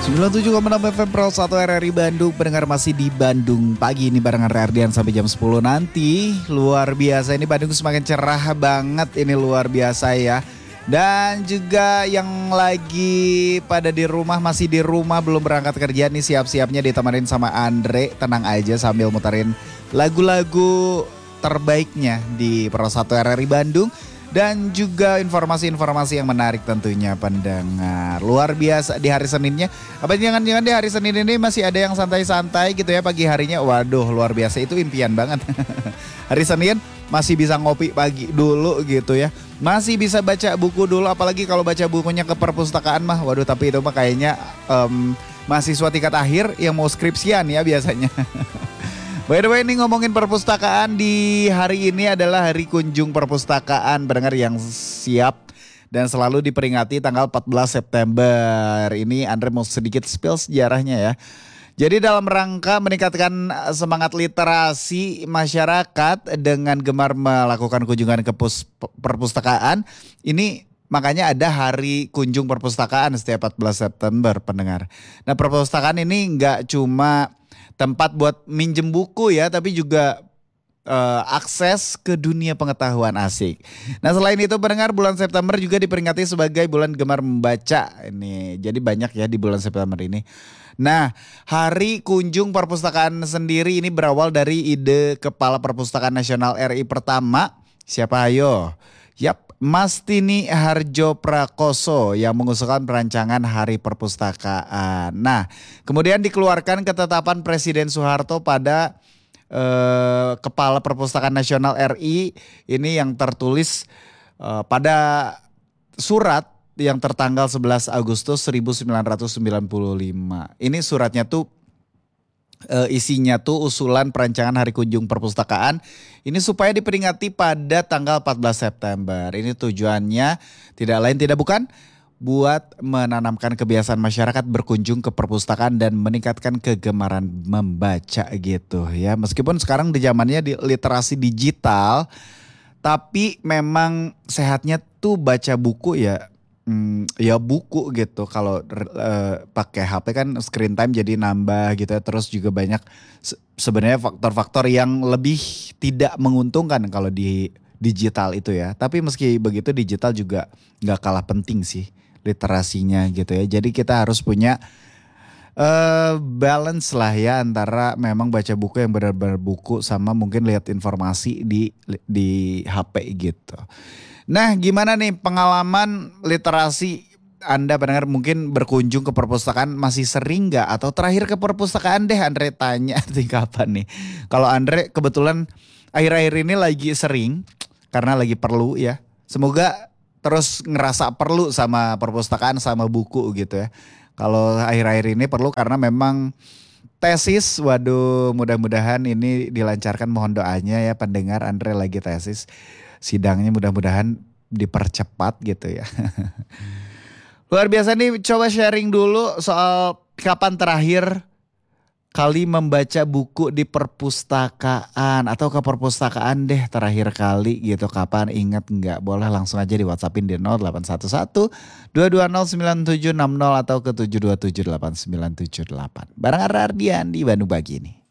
97,6 FM Pro 1 RRI Bandung. Pendengar masih di Bandung pagi ini barengan Rardian sampai jam 10 nanti. Luar biasa ini Bandung semakin cerah banget, ini luar biasa ya. Dan juga yang lagi pada di rumah, masih di rumah belum berangkat kerja nih, siap-siapnya ditemanin sama Andre. Tenang aja sambil muterin lagu-lagu terbaiknya di Pro 1 RRI Bandung. Dan juga informasi-informasi yang menarik tentunya pendengar. Luar biasa di hari Seninnya. Apa jangan-jangan di hari Senin ini masih ada yang santai-santai gitu ya pagi harinya. Waduh luar biasa, itu impian banget. Hari Senin masih bisa ngopi pagi dulu gitu ya. Masih bisa baca buku dulu, apalagi kalau baca bukunya ke perpustakaan mah. Waduh tapi itu mah kayaknya mahasiswa tingkat akhir yang mau skripsian ya biasanya. By the way, ini ngomongin perpustakaan, di hari ini adalah hari kunjung perpustakaan pendengar yang siap dan selalu diperingati tanggal 14 September. Ini Andre mau sedikit spill sejarahnya ya. Jadi dalam rangka meningkatkan semangat literasi masyarakat dengan gemar melakukan kunjungan ke perpustakaan, ini makanya ada hari kunjung perpustakaan setiap 14 September pendengar. Nah perpustakaan ini nggak cuma tempat buat minjem buku ya, tapi juga akses ke dunia pengetahuan asik. Nah selain itu pendengar, bulan September juga diperingati sebagai bulan gemar membaca. Ini jadi banyak ya di bulan September ini. Nah hari kunjung perpustakaan sendiri ini berawal dari ide Kepala Perpustakaan Nasional RI pertama. Siapa ayo? Yap, Mastini Harjo Prakoso yang mengusulkan perancangan Hari Perpustakaan. Nah, kemudian dikeluarkan ketetapan Presiden Soeharto pada Kepala Perpustakaan Nasional RI ini yang tertulis pada surat yang tertanggal 11 Agustus 1995. Ini suratnya tuh isinya tuh usulan perancangan Hari Kunjung Perpustakaan ini supaya diperingati pada tanggal 14 September. Ini tujuannya tidak lain tidak bukan buat menanamkan kebiasaan masyarakat berkunjung ke perpustakaan dan meningkatkan kegemaran membaca gitu ya. Meskipun sekarang di zamannya di literasi digital, tapi memang sehatnya tuh baca buku ya. Ya buku gitu. Kalau pakai HP kan screen time jadi nambah gitu ya. Terus juga banyak sebenarnya faktor-faktor yang lebih tidak menguntungkan kalau di digital itu ya. Tapi meski begitu digital juga nggak kalah penting sih literasinya gitu ya. Jadi kita harus punya balance lah ya antara memang baca buku yang benar-benar buku sama mungkin lihat informasi di HP gitu. Nah gimana nih pengalaman literasi Anda pendengar, mungkin berkunjung ke perpustakaan masih sering gak? Atau terakhir ke perpustakaan deh Andre tanya nih kapan nih. Kalau Andre kebetulan akhir-akhir ini lagi sering karena lagi perlu ya. Semoga terus ngerasa perlu sama perpustakaan sama buku gitu ya. Kalau akhir-akhir ini perlu karena memang tesis, waduh mudah-mudahan ini dilancarkan, mohon doanya ya pendengar. Andre lagi tesis. Sidangnya mudah-mudahan dipercepat gitu ya. Luar biasa nih, coba sharing dulu soal kapan terakhir kali membaca buku di perpustakaan atau ke perpustakaan deh terakhir kali gitu. Kapan, ingat nggak? Boleh langsung aja di WhatsAppin di 0811 220 9760 atau ke 7278978. Bareng Ardian di Bandung pagi ini.